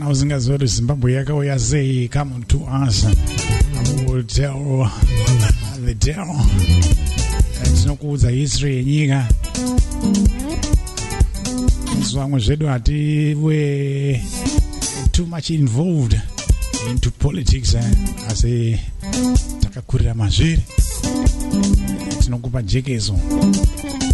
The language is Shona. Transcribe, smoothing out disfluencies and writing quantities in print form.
Uzingazori Zimbabwe yakauya sei, come on to us. I will tell the tale. Tinokuudza history yenyika. Zvamwe zvedu hatiwe too much involved into politics asi takakurira mazviri. Tinokupa jekezo.